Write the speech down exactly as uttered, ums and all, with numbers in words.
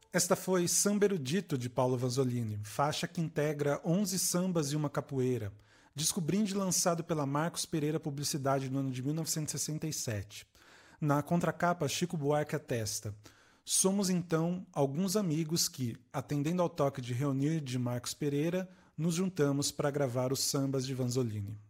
Esta foi Samba Erudito, de Paulo Vanzolini, faixa que integra onze sambas e uma capoeira, disco brinde lançado pela Marcos Pereira Publicidade no ano de mil novecentos e sessenta e sete. Na contracapa, Chico Buarque atesta: somos então alguns amigos que, atendendo ao toque de reunir de Marcos Pereira, nos juntamos para gravar os sambas de Vanzolini.